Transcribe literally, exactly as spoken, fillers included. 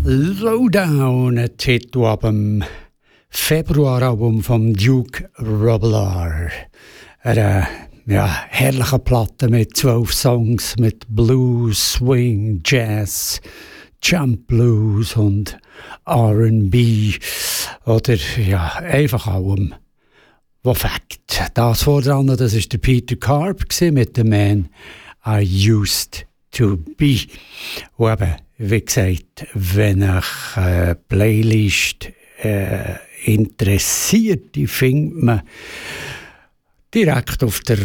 Lowdown, ein Titel ab dem Februaralbum von Duke Robillard. Eine ja, herrliche Platte mit zwölf Songs, mit Blues, Swing, Jazz, Jump Blues und R and B. Oder ja, einfach allem, was fängt. Das voran, das war der Peter Carp mit dem Man I Used to Be. Und eben, wie gesagt, wenn euch eine Playlist äh, interessiert, die findet man direkt auf der